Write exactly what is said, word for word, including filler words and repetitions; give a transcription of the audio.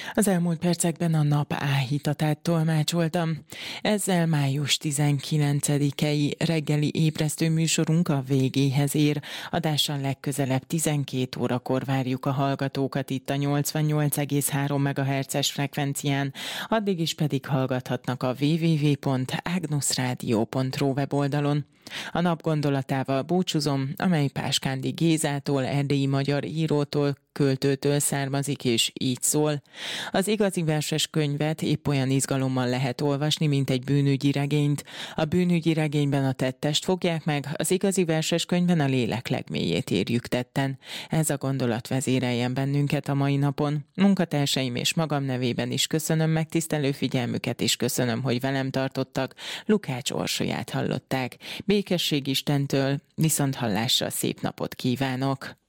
Az elmúlt percekben a nap áhítatát tolmácsoltam. Ezzel május tizenkilencedikei reggeli ébresztő műsorunk a végéhez ér. Adással legközelebb tizenkét órakor várjuk a hallgatókat itt a nyolcvannyolc egész három megahertzes frekvencián. Addig is pedig hallgathatnak a double-u double-u double-u pont agnusradio pont ro weboldalon. A nap gondolatával búcsúzom, amely Páskándi Gézától, erdélyi magyar írótól, költőtől származik, és így szól. Az igazi verses könyvet épp olyan izgalommal lehet olvasni, mint egy bűnügyi regényt. A bűnügyi regényben a tettest fogják meg, az igazi verses könyvben a lélek legmélyét érjük tetten. Ez a gondolat vezéreljen bennünket a mai napon. Munkatársaim és magam nevében is köszönöm megtisztelő figyelmüket, és köszönöm, hogy velem tartottak. Lukács Orsolyát hallották. Békesség Istentől, viszont hallásra szép napot kívánok!